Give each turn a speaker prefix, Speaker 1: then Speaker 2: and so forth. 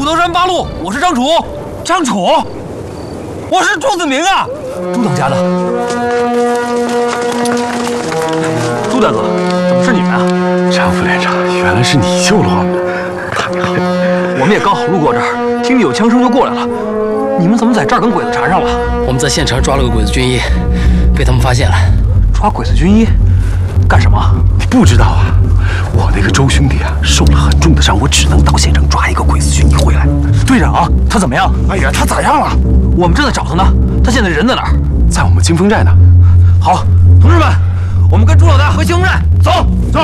Speaker 1: 头山八路，我是张楚。
Speaker 2: 张楚，我是朱子明啊，
Speaker 1: 朱当家的。朱大哥，怎么是你们啊？
Speaker 3: 张副连长，原来是你救了我们。太好了，
Speaker 1: 我们也刚好路过这儿，听见有枪声就过来了。你们怎么在这儿跟鬼子缠上了？
Speaker 4: 我们在县城抓了个鬼子军医，被他们发现了。
Speaker 1: 抓鬼子军医？干什么？
Speaker 3: 你不知道啊？我那个周兄弟啊，受了很重的伤，我只能到县城抓一个鬼子军医回来。
Speaker 1: 队长，他怎么样？
Speaker 3: 哎呀，他咋样了？
Speaker 1: 我们正在找他呢，他现在人在哪儿？
Speaker 3: 在我们金峰寨呢。
Speaker 1: 好，同志们，我们跟朱老大回金峰寨，走走。